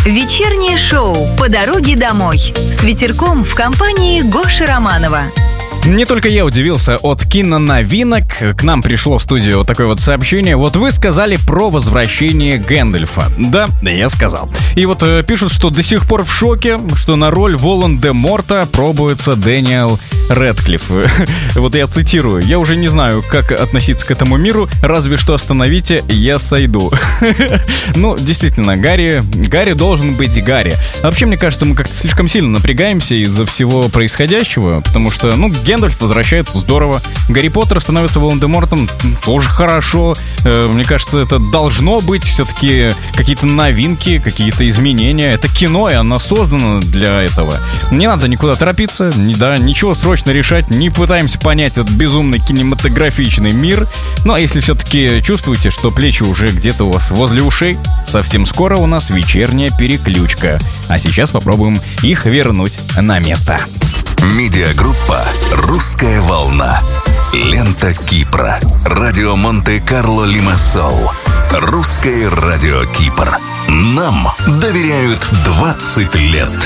Вечернее шоу «По дороге домой» с ветерком в компании Гоши Романова. Не только я удивился от киноновинок. К нам пришло в студию вот такое вот сообщение. Вот вы сказали про возвращение Гэндальфа. Да, я сказал. И вот пишут, что до сих пор в шоке, что на роль Волан-де-Морта пробуется Дэниел Рэдклифф. Вот я цитирую. «Я уже не знаю, как относиться к этому миру, разве что остановите, я сойду». Ну, действительно, Гарри должен быть Гарри. А вообще, мне кажется, мы как-то слишком сильно напрягаемся из-за всего происходящего, потому что, Гэндальф возвращается, здорово. Гарри Поттер становится Волан-де-Мортом, тоже хорошо. Мне кажется, это должно быть все-таки какие-то новинки, какие-то изменения. Это кино, и оно создано для этого. Не надо никуда торопиться, ничего срочно решать. Не пытаемся понять этот безумный кинематографичный мир. Но если все-таки чувствуете, что плечи уже где-то у вас возле ушей, совсем скоро у нас вечерняя переключка. А сейчас попробуем их вернуть на место. Медиагруппа «Русская волна». Лента Кипра. Радио Монте-Карло Лимассол. Русское радио Кипр. Нам доверяют 20 лет.